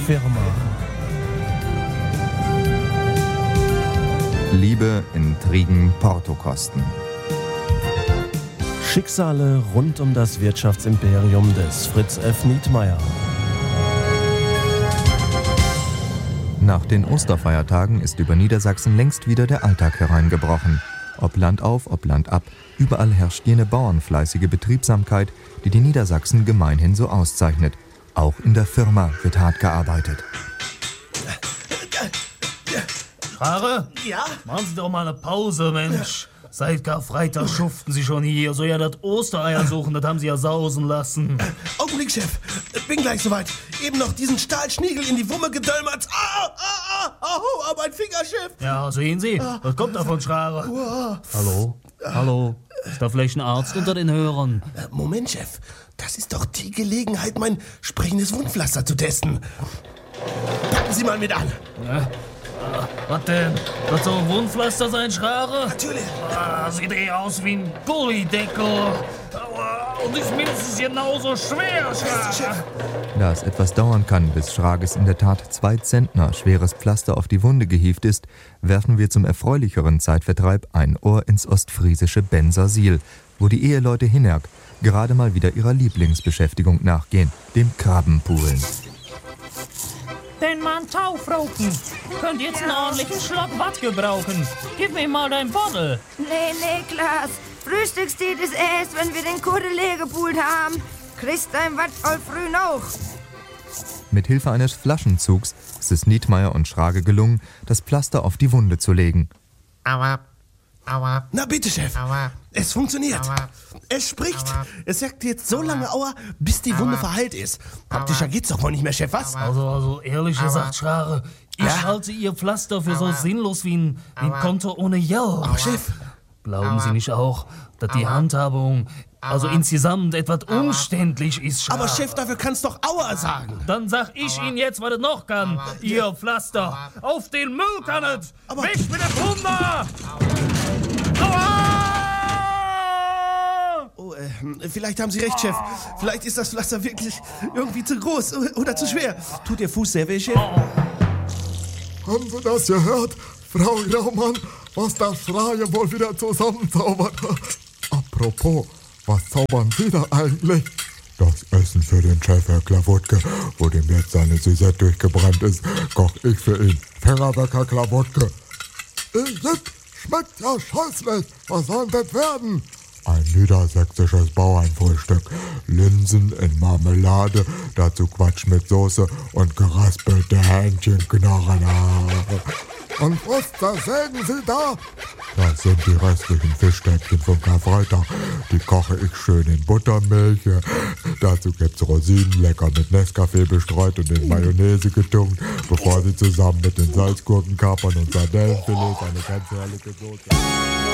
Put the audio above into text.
Firma. Liebe, Intrigen, Portokosten. Schicksale rund um das Wirtschaftsimperium des Fritz F. Nietmeyer. Nach den Osterfeiertagen ist über Niedersachsen längst wieder der Alltag hereingebrochen. Ob Land auf, ob Land ab, überall herrscht jene bauernfleißige Betriebsamkeit, die die Niedersachsen gemeinhin so auszeichnet. Auch in der Firma wird hart gearbeitet. Schrare? Ja? Machen Sie doch mal eine Pause, Mensch. Seit Karfreitag schuften Sie schon hier. So ja, das Ostereier suchen, das haben Sie ja sausen lassen. Augenblick, Chef. Bin gleich soweit. Eben noch diesen Stahlschniegel in die Wumme gedölmert. Aber ein Finger, Chef. Ja, sehen Sie. Was kommt da von Schrare? Hallo? Ist da vielleicht ein Arzt unter den Hörern? Moment, Chef. Das ist doch die Gelegenheit, mein sprechendes Wundpflaster zu testen. Packen Sie mal mit an. Ja. Was denn? Wird so ein Wundpflaster sein, Schrare? Natürlich. Sieht aus wie ein Gullideckel. Und ist mindestens genauso schwer, Schrare. Da es etwas dauern kann, bis Schrages in der Tat 2 Zentner schweres Pflaster auf die Wunde gehievt ist, werfen wir zum erfreulicheren Zeitvertreib ein Ohr ins ostfriesische Bensersiel, wo die Eheleute Hinnerk gerade mal wieder ihrer Lieblingsbeschäftigung nachgehen, dem Krabbenpoolen. Den Mann Taufroken. Könnt jetzt einen ordentlichen Schluck Watt gebrauchen. Gib mir mal dein Bottle. Nee, Klaas. Frühstückszeit ist erst, wenn wir den Kudde leer gepult haben. Kriegst dein Watt voll früh noch. Mit Hilfe eines Flaschenzugs ist es Nietmeyer und Schrage gelungen, das Pflaster auf die Wunde zu legen. Aua. Na bitte, Chef. Aua. Es funktioniert. Aua. Es spricht. Es sagt jetzt so lange Aua, bis die Wunde verheilt ist. Praktischer geht's doch wohl nicht mehr, Chef, was? Also ehrlich gesagt, Schrare, ich halte Ihr Pflaster für so sinnlos wie ein Konto ohne Geld. Aber Chef. Glauben Sie nicht auch, dass die Handhabung insgesamt etwas umständlich ist, Schrare? Aber Chef, dafür kannst doch Aua sagen. Dann sag ich Ihnen jetzt, was es noch kann. Ihr Pflaster. Auf den Müll kann es. Weg mit der Plunder! Aua! Oh, vielleicht haben Sie recht, Chef. Vielleicht ist das Pflaster wirklich irgendwie zu groß oder zu schwer. Tut Ihr Fuß sehr weh, Chef? Haben Sie das gehört, Frau Graumann, was das Schreien wohl wieder zusammenzaubert? Apropos, was zaubern Sie da eigentlich? Das Essen für den Chef, Herr Klawutke, wo dem jetzt seine Süße durchgebrannt ist, koch ich für ihn. Fingerwecker Klawutke. Schmeckt ja scheußlich. Was soll das werden? Ein niedersächsisches Bauernfrühstück. Linsen in Marmelade, dazu Quatsch mit Soße und geraspelte Hähnchenknochen. Und was, da sägen Sie da? Das sind die restlichen Fischstäbchen vom Karfreitag. Die koche ich schön in Buttermilch. Dazu gibt's Rosinen, lecker mit Nescafé bestreut und in Mayonnaise getunkt, bevor sie zusammen mit den Salzgurkenkapern und Sardellenfilets eine ganz herrliche Soße...